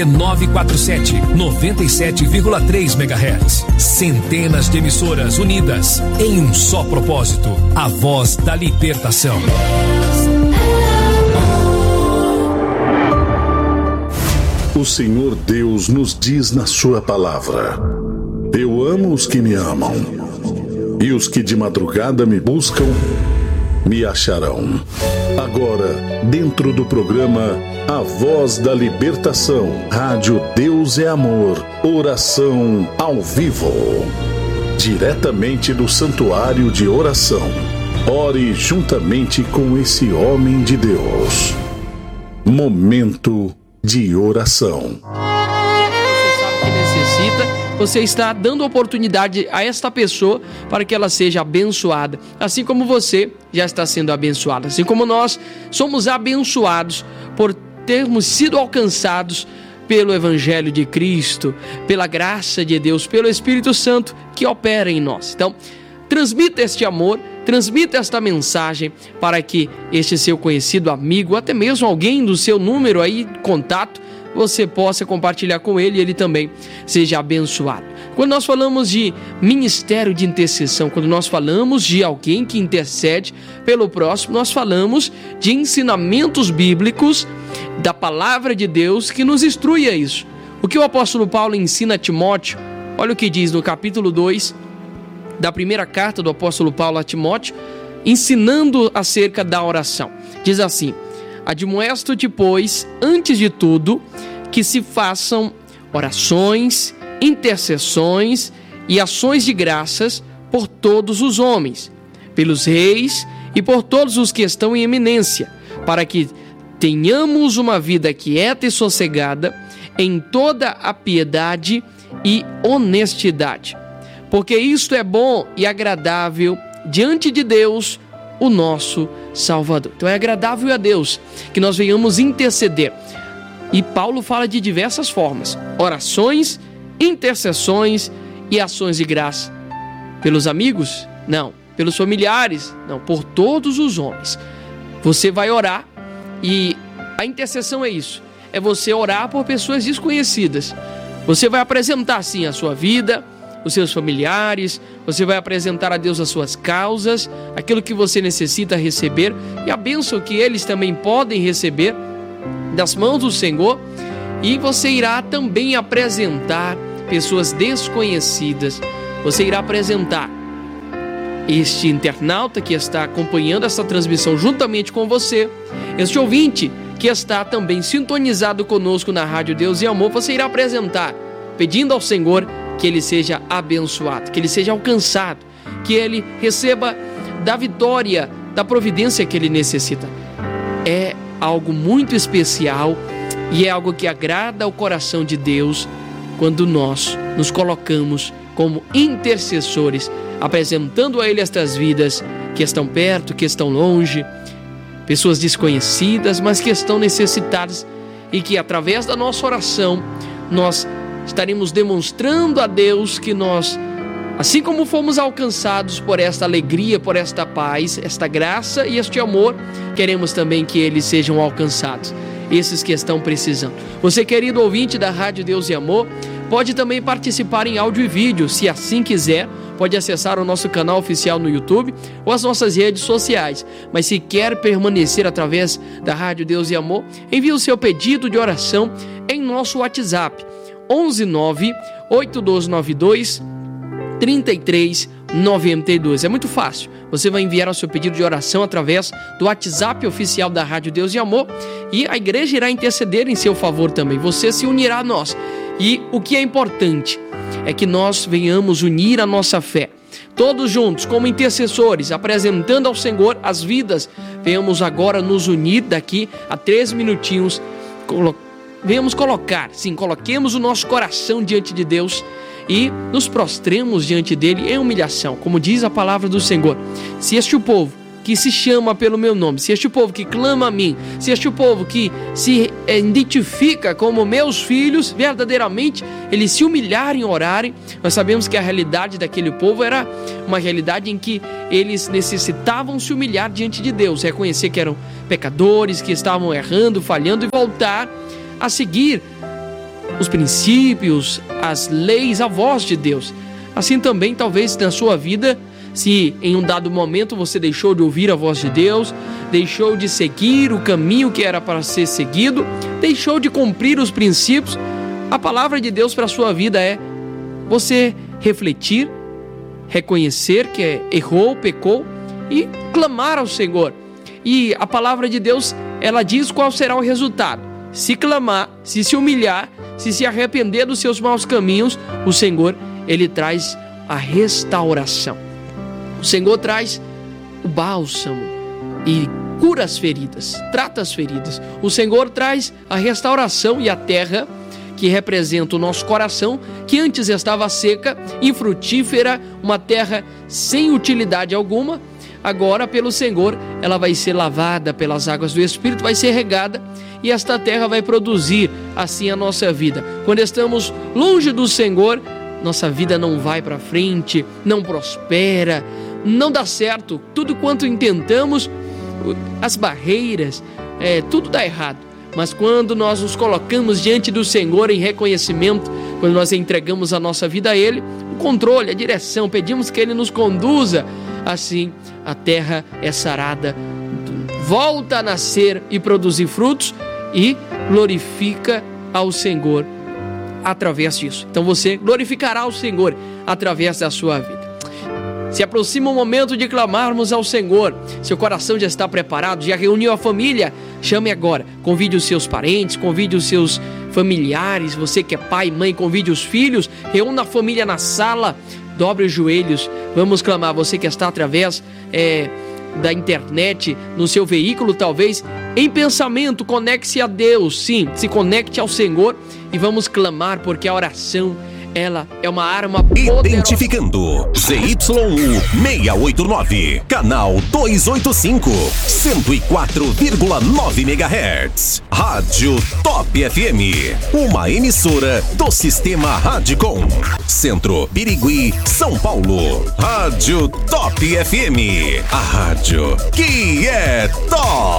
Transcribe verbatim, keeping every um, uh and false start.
novecentos e quarenta e sete, noventa e sete vírgula três megahertz. Centenas de emissoras unidas em um só propósito: a voz da libertação. O Senhor Deus nos diz na sua palavra: eu amo os que me amam, e os que de madrugada me buscam me acharão. Agora, dentro do programa A Voz da Libertação, Rádio Deus é Amor, oração ao vivo, diretamente do Santuário de Oração. Ore juntamente com esse homem de Deus. Momento de oração. Você sabe que necessita. Você está dando oportunidade a esta pessoa para que ela seja abençoada, assim como você já está sendo abençoado, assim como nós somos abençoados por termos sido alcançados pelo Evangelho de Cristo, pela graça de Deus, pelo Espírito Santo que opera em nós. Então, transmita este amor, transmita esta mensagem para que este seu conhecido amigo, até mesmo alguém do seu número aí, contato, você possa compartilhar com ele e ele também seja abençoado. Quando nós falamos de ministério de intercessão, quando nós falamos de alguém que intercede pelo próximo, nós falamos de ensinamentos bíblicos da palavra de Deus que nos instrui a isso. O que o apóstolo Paulo ensina a Timóteo, olha o que diz no capítulo dois da primeira carta do apóstolo Paulo a Timóteo, ensinando acerca da oração. Diz assim: admoesto-te, pois, antes de tudo, que se façam orações, intercessões e ações de graças por todos os homens, pelos reis e por todos os que estão em eminência, para que tenhamos uma vida quieta e sossegada em toda a piedade e honestidade, porque isto é bom e agradável diante de Deus, o nosso Salvador. Então é agradável a Deus que nós venhamos interceder. E Paulo fala de diversas formas: orações, intercessões e ações de graça. Pelos amigos? Não. Pelos familiares? Não. Por todos os homens. Você vai orar e a intercessão é isso. É você orar por pessoas desconhecidas. Você vai apresentar sim a sua vida, os seus familiares, você vai apresentar a Deus as suas causas, aquilo que você necessita receber e a bênção que eles também podem receber das mãos do Senhor, e você irá também apresentar pessoas desconhecidas. Você irá apresentar este internauta que está acompanhando essa transmissão juntamente com você, este ouvinte que está também sintonizado conosco na Rádio Deus e Amor. Você irá apresentar, pedindo ao Senhor que ele seja abençoado, que ele seja alcançado, que ele receba da vitória, da providência que ele necessita. É algo muito especial e é algo que agrada ao coração de Deus quando nós nos colocamos como intercessores, apresentando a Ele estas vidas que estão perto, que estão longe, pessoas desconhecidas, mas que estão necessitadas, e que através da nossa oração nós estaremos demonstrando a Deus que nós, assim como fomos alcançados por esta alegria, por esta paz, esta graça e este amor, queremos também que eles sejam alcançados, esses que estão precisando. Você, querido ouvinte da Rádio Deus e Amor, pode também participar em áudio e vídeo, se assim quiser. Pode acessar o nosso canal oficial no YouTube ou as nossas redes sociais. Mas se quer permanecer através da Rádio Deus e Amor, envie o seu pedido de oração em nosso WhatsApp onze nove oito dois nove dois três três nove dois. É muito fácil. Você vai enviar o seu pedido de oração através do WhatsApp oficial da Rádio Deus e Amor, e a igreja irá interceder em seu favor também. Você se unirá a nós. E o que é importante é que nós venhamos unir a nossa fé, todos juntos como intercessores, apresentando ao Senhor as vidas. Venhamos agora nos unir daqui a três minutinhos, colo- venhamos colocar, sim, coloquemos o nosso coração diante de Deus e nos prostremos diante dele em humilhação, como diz a palavra do Senhor. Se este o povo que se chama pelo meu nome, se este povo que clama a mim, se este povo que se identifica como meus filhos, verdadeiramente eles se humilharem e orarem. Nós sabemos que a realidade daquele povo era uma realidade em que eles necessitavam se humilhar diante de Deus, reconhecer que eram pecadores, que estavam errando, falhando, e voltar a seguir os princípios, as leis, a voz de Deus. Assim também, talvez na sua vida, se em um dado momento você deixou de ouvir a voz de Deus, deixou de seguir o caminho que era para ser seguido, deixou de cumprir os princípios, a palavra de Deus para a sua vida é você refletir, reconhecer que errou, pecou e clamar ao Senhor. E a palavra de Deus, ela diz qual será o resultado. Se clamar, se se humilhar, se se arrepender dos seus maus caminhos, o Senhor, Ele traz a restauração. O Senhor traz o bálsamo e cura as feridas, trata as feridas. O Senhor traz a restauração e a terra, que representa o nosso coração, que antes estava seca, infrutífera, uma terra sem utilidade alguma. Agora, pelo Senhor, ela vai ser lavada pelas águas do Espírito, vai ser regada, e esta terra vai produzir assim a nossa vida. Quando estamos longe do Senhor, nossa vida não vai para frente, não prospera, não dá certo. Tudo quanto intentamos, as barreiras, é, tudo dá errado. Mas quando nós nos colocamos diante do Senhor em reconhecimento, quando nós entregamos a nossa vida a Ele, o controle, a direção, pedimos que Ele nos conduza, assim a terra é sarada, volta a nascer e produzir frutos e glorifica ao Senhor através disso. Então você glorificará o Senhor através da sua vida. Se aproxima o momento de clamarmos ao Senhor. Seu coração já está preparado, já reuniu a família? Chame agora, convide os seus parentes, convide os seus familiares, você que é pai, mãe, convide os filhos, reúna a família na sala, dobre os joelhos, vamos clamar. Você que está através é, da internet, no seu veículo talvez, em pensamento, conecte-se a Deus, sim, se conecte ao Senhor e vamos clamar, porque a oração, ela é uma arma poderosa. Identificando Z Y U seiscentos e oitenta e nove, canal duzentos e oitenta e cinco, cento e quatro vírgula nove megahertz. Rádio Top F M, uma emissora do Sistema Radicom. Centro, Birigui, São Paulo. Rádio Top F M, a rádio que é top.